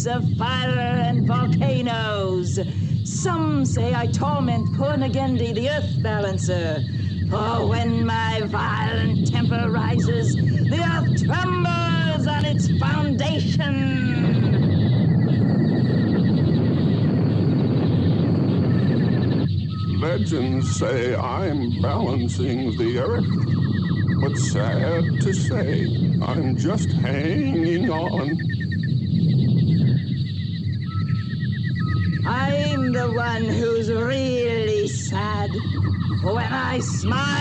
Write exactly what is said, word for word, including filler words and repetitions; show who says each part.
Speaker 1: of fire and volcanoes. Some say I torment poor Nagendi, the earth balancer. For when my violent temper rises, the earth trembles on its foundation.
Speaker 2: Legends say I'm balancing the earth, but sad to say, I'm just hanging on.
Speaker 1: I'm the one who's really sad. When I smile,